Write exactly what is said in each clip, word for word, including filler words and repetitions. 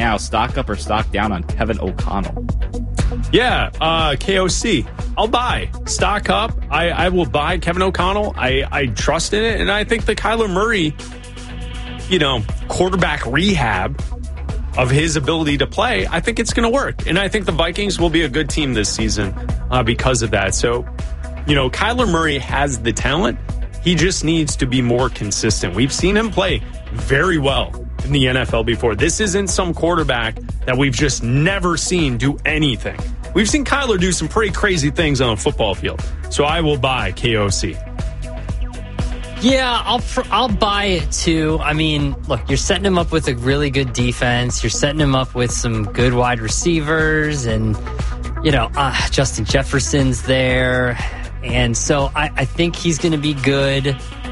now. Stock up or stock down on Kevin O'Connell? Yeah, uh, K O C. I'll buy. Stock up. I, I will buy Kevin O'Connell. I, I trust in it. And I think the Kyler Murray, you know, quarterback rehab of his ability to play, I think it's going to work. And I think the Vikings will be a good team this season uh, because of that. So, you know, Kyler Murray has the talent. He just needs to be more consistent. We've seen him play very well in the N F L before. This isn't some quarterback that we've just never seen do anything. We've seen Kyler do some pretty crazy things on a football field. So I will buy K O C. Yeah, I'll I'll buy it too. I mean, look, you're setting him up with a really good defense. You're setting him up with some good wide receivers, and you know, uh, Justin Jefferson's there, and so I, I think he's going to be good.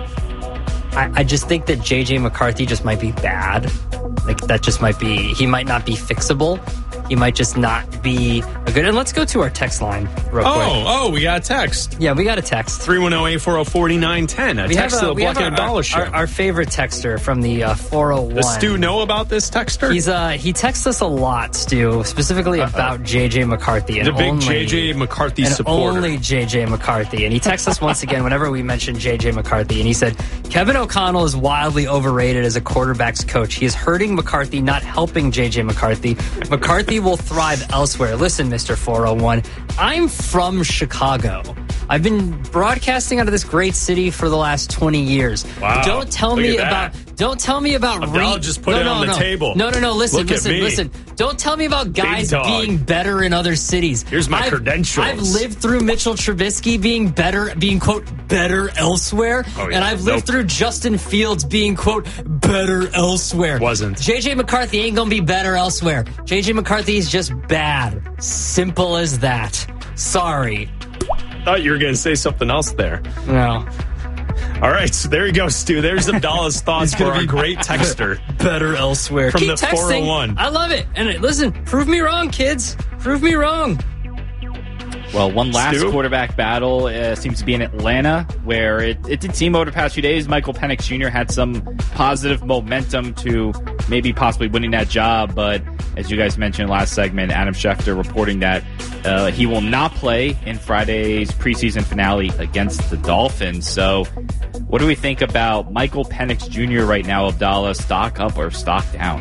I, I just think that J J McCarthy just might be bad. Like that just might be. He might not be fixable. He might just not be a good. And let's go to our text line real oh, quick. Oh, oh, we got a text. Yeah, we got a text. three one zero, eight four zero, four nine one zero. A we text have to the Black and Abdallah show. Our, our favorite texter from the uh, four oh one. Does Stu know about this texter? He's uh he texts us a lot, Stu, specifically Uh-oh. about J J McCarthy. And the big only, J J McCarthy and supporter. Only J J McCarthy. And he texts us once again whenever we mention J J McCarthy. And he said, Kevin O'Connell is wildly overrated as a quarterback's coach. He is hurting McCarthy, not helping J J McCarthy. McCarthy will thrive elsewhere. Listen, Mister four oh one, I'm from Chicago. I've been broadcasting out of this great city for the last twenty years. Wow. Don't tell Look me at about that. don't tell me about Abdallah re- just put no, it no, on the no. table. No, no, no, listen, Look listen, at me. listen. Don't tell me about guys being better in other cities. Here's my I've, credentials. I've lived through Mitchell Trubisky being better, being quote better elsewhere, oh, yeah. and I've lived nope. through Justin Fields being quote better elsewhere. Wasn't. J J McCarthy ain't gonna be better elsewhere. J J McCarthy is just bad. Simple as that. Sorry. Thought you were going to say something else there. No. All right, so there you go, Stu. There's Abdallah's thoughts for our great texter. Better elsewhere. From Keep the texting. four oh one. I love it. And listen, prove me wrong, kids. Prove me wrong. Well, one last Stu? quarterback battle uh, seems to be in Atlanta, where it, it did seem over the past few days Michael Penix Junior had some positive momentum to maybe possibly winning that job. But as you guys mentioned last segment, Adam Schefter reporting that uh, he will not play in Friday's preseason finale against the Dolphins. So what do we think about Michael Penix Junior right now, Abdallah? Stock up or stock down?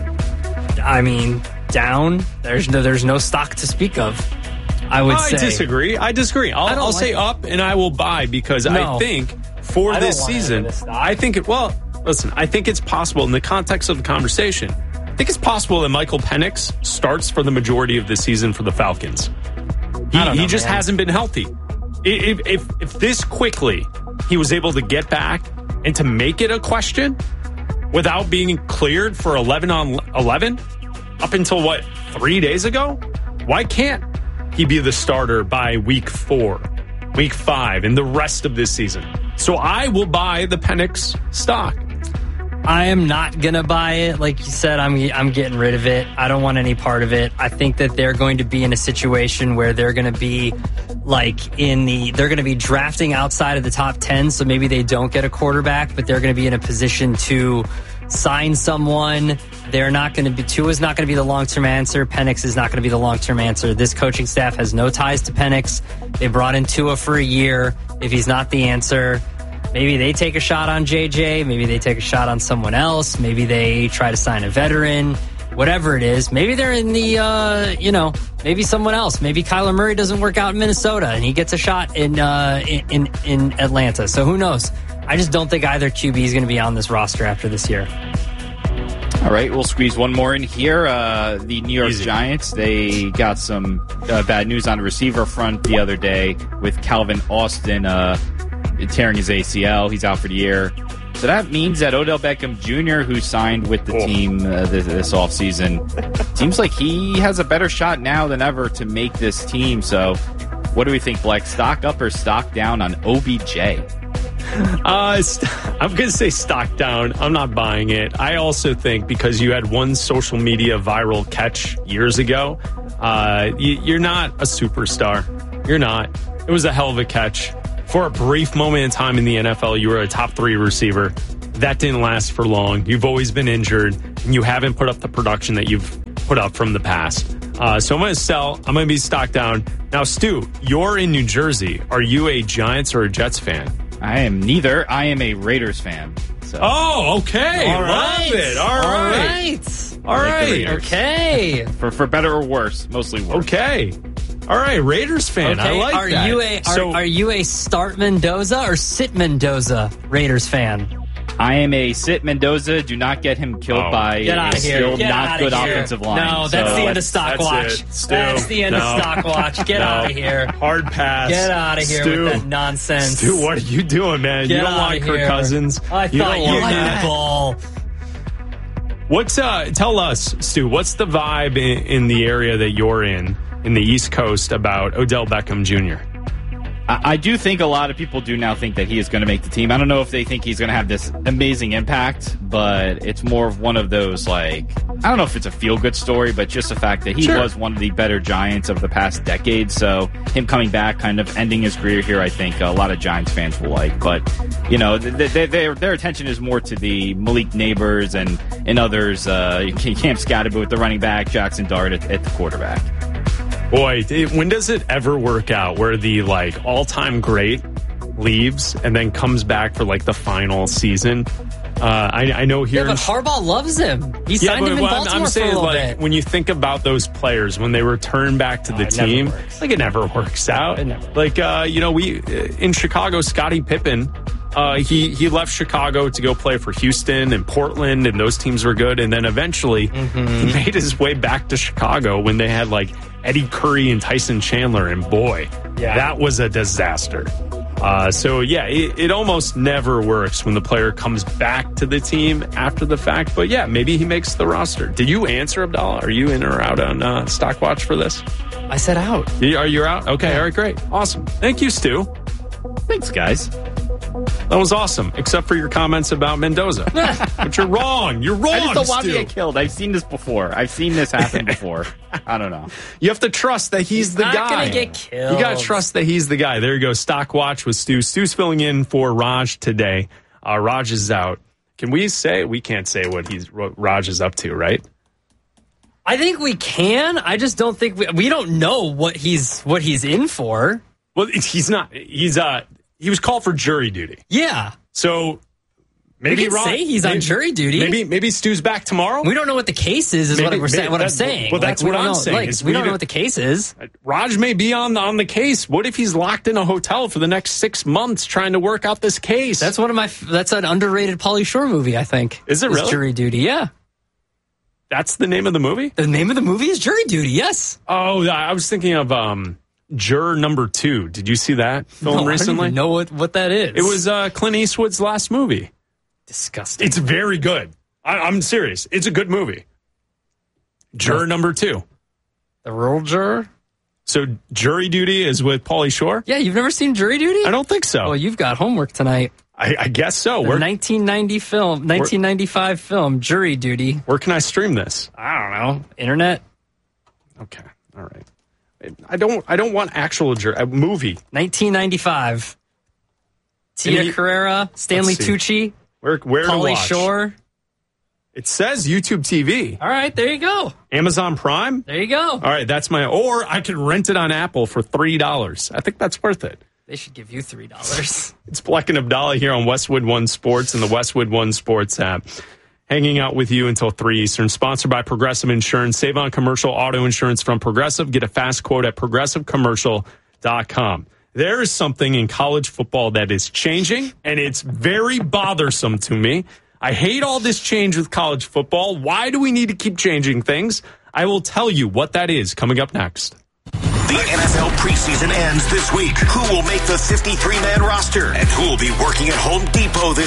I mean, down. There's no, there's no stock to speak of. I would I say. disagree. I disagree. I'll, I'll like say it. up and I will buy because no. I think for I this season, I think it, well, listen, I think it's possible in the context of the conversation. I think it's possible that Michael Penix starts for the majority of the season for the Falcons. He, know, he just man. hasn't been healthy. If, if, if this quickly he was able to get back and to make it a question without being cleared for eleven on eleven up until what, three days ago? Why can't he be the starter by week four, week five, and the rest of this season? So I will buy the Penix stock. I am not going to buy it. Like you said, I'm I'm getting rid of it. I don't want any part of it. I think that they're going to be in a situation where they're going to be like in the, they're going to be drafting outside of the top ten. So maybe they don't get a quarterback, but they're going to be in a position to sign someone. They're not going to be, Tua's not going to be the long-term answer. Penix is not going to be the long-term answer. This coaching staff has no ties to Penix. They brought in Tua for a year. If he's not the answer, maybe they take a shot on J J. Maybe they take a shot on someone else. Maybe they try to sign a veteran. Whatever it is. Maybe they're in the, uh, you know, maybe someone else. Maybe Kyler Murray doesn't work out in Minnesota and he gets a shot in, uh, in, in Atlanta. So who knows? I just don't think either Q B is going to be on this roster after this year. All right, we'll squeeze one more in here. Uh, the New York Easy. Giants, they got some uh, bad news on the receiver front the other day with Calvin Austin uh, tearing his A C L. He's out for the year. So that means that Odell Beckham Junior, who signed with the oh. team uh, this, this offseason, seems like he has a better shot now than ever to make this team. So what do we think, Blake? Stock up or stock down on O B J? Uh, I'm going to say stock down. I'm not buying it. I also think because you had one social media viral catch years ago, uh, you're not a superstar. You're not. It was a hell of a catch. For a brief moment in time in the N F L, you were a top three receiver. That didn't last for long. You've always been injured, and you haven't put up the production that you've put up from the past. Uh, so I'm going to sell. I'm going to be stock down. Now, Stu, you're in New Jersey. Are you a Giants or a Jets fan? I am neither. I am a Raiders fan. So. Oh, okay. All Love right. it. All, All right. right. All right. Okay. For for better or worse, mostly worse. Okay. All right, Raiders fan. Okay. I like are that. You a, are, so, are you a start Mendoza or sit Mendoza Raiders fan? I am a sit Mendoza. Do not get him killed Oh. by Get out a of here. still Get not outta good here. offensive line. No, that's So the end of let's- stock that's watch. it. Stu, That's the end no. of stock watch. Get No. out of here. Hard pass. Get out of here Stu, with that nonsense. Stu, what are you doing, man? Get you don't outta want Kirk here. Cousins. I you thought don't you want knew that. ball. What's uh? Tell us, Stu. What's the vibe in, in the area that you're in, in the East Coast, about Odell Beckham Junior? I, I do think a lot of people do now think that he is going to make the team. I don't know if they think he's going to have this amazing impact, but it's more of one of those, like, I don't know if it's a feel-good story, but just the fact that he Sure. was one of the better Giants of the past decade. So him coming back, kind of ending his career here, I think a lot of Giants fans will like. But, you know, th- th- their their attention is more to the Malik Neighbors and, and others, uh, Cam Scatterby with the running back, Jackson Dart at, at the quarterback. Boy, it, when does it ever work out where the like all-time great leaves and then comes back for like the final season? Uh, I, I know here. Yeah, in- but Harbaugh loves him. He Yeah, signed but him in what I'm- Baltimore I'm saying, for a little like, bit. when you think about those players when they return back to the it never team, works. like it never works out. It never Like uh, you know, we in Chicago, Scottie Pippen, uh, he he left Chicago to go play for Houston and Portland, and those teams were good. And then eventually, Mm-hmm. he made his way back to Chicago when they had like Eddie Curry and Tyson Chandler, and boy, Yeah. that was a disaster. Uh, so, yeah, it, it almost never works when the player comes back to the team after the fact. But, yeah, maybe he makes the roster. Did you answer, Abdallah? Are you in or out on uh, Stock Watch for this? I said out. You- Are you out? Okay, all right, great. Awesome. Thank you, Stu. Thanks, guys. That was awesome, except for your comments about Mendoza. But you're wrong. You're wrong, I just don't want to Stu. get killed. I've seen this before. I've seen this happen before. I don't know. You have to trust that he's, He's the not guy. gonna get killed. You got to trust that he's the guy. There you go. Stock Watch with Stu. Stu's filling in for Raj today. Uh, Raj is out. Can we say? We can't say what he's what Raj is up to, right? I think we can. I just don't think we, we don't know what he's what he's in for. Well, he's not. He's uh. He was called for jury duty. Yeah. So maybe We can Raj, say he's on maybe- jury duty. Maybe maybe Stu's back tomorrow. We don't know what the case is. Is Maybe- what we're saying. maybe What I'm that- saying. well, that's we what don't I'm know, saying Like, is we we don't know don't- what the case is. Raj may be on on the case. What if he's locked in a hotel for the next six months trying to work out this case? That's one of my. That's an underrated Pauly Shore movie. I think. Is it really? Jury Duty? Yeah. That's the name of the movie. The name of the movie is Jury Duty. Yes. Oh, I was thinking of um, Juror Number Two. Did you see that film No, I don't recently? even know what what that is. It was uh, Clint Eastwood's last movie. disgusting. It's very good. I, I'm serious. It's a good movie. Juror No. Number Two. The Rural Juror. So Jury Duty is with Pauly Shore? Yeah, you've never seen Jury Duty? I don't think so. Well, you've got homework tonight. I, I guess so. The Where, nineteen ninety film, nineteen ninety-five film, Jury Duty. where can I stream this? I don't know. Internet. Okay. All right. I don't. I don't want actual jury. A movie. nineteen ninety-five. Tia Any- Carrera, Stanley Let's see. Tucci, Where? Where to Pauly watch? Shore. It says YouTube T V. All right, there you go. Amazon Prime. There you go. All right, that's my. Or I could rent it on Apple for three dollars. I think that's worth it. They should give you three dollars. It's Bleck and Abdallah here on Westwood One Sports and the Westwood One Sports app. Hanging out with you until three Eastern. Sponsored by Progressive Insurance. Save on commercial auto insurance from Progressive. Get a fast quote at progressive commercial dot com. There is something in college football that is changing, and it's very bothersome to me. I hate all this change with college football. Why do we need to keep changing things? I will tell you what that is coming up next. The N F L preseason ends this week. Who will make the fifty-three man roster? And who will be working at Home Depot this